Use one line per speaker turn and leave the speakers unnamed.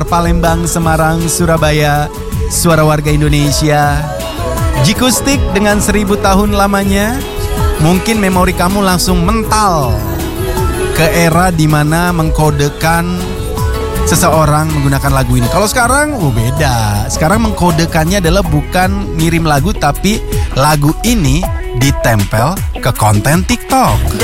Palembang, Semarang, Surabaya, suara warga Indonesia. Jikustik dengan 1000 tahun lamanya. Mungkin memori kamu langsung mental ke era dimana mengkodekan seseorang menggunakan lagu ini. Kalau sekarang, beda. Sekarang mengkodekannya adalah bukan ngirim lagu, tapi lagu ini ditempel ke konten TikTok.